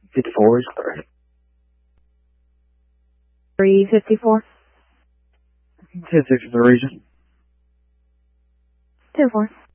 54 is correct. 354. 10-6 is the region. 2-4.